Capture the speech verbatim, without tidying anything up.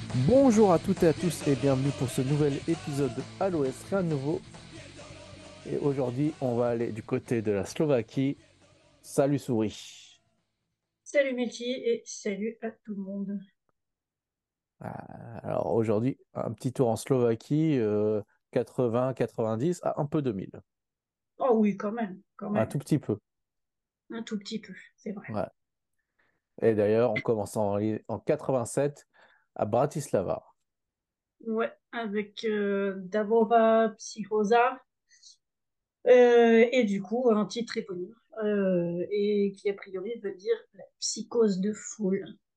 Bonjour à toutes et à tous et bienvenue pour ce nouvel épisode de Allo S, rien de nouveau. Et aujourd'hui, on va aller du côté de la Slovaquie. Salut souris. Salut Melty et salut à tout le monde. Ah, Alors aujourd'hui, un petit tour en Slovaquie, euh, quatre-vingts, quatre-vingt-dix, à un peu deux mille. Oh oui, quand même, quand Un même. tout petit peu. Un tout petit peu, c'est vrai. Ouais. Et d'ailleurs, on commence en, en quatre-vingt-sept à Bratislava. Ouais, avec euh, Davova Psychosa euh, et du coup un titre éponyme euh, et qui a priori veut dire la psychose de foule.